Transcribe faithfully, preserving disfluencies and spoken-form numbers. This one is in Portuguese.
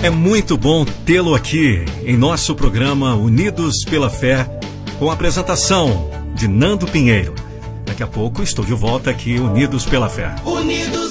É muito bom tê-lo aqui em nosso programa Unidos pela Fé, com a apresentação de Nando Pinheiro. Daqui a pouco estou de volta aqui, Unidos pela Fé. Unidos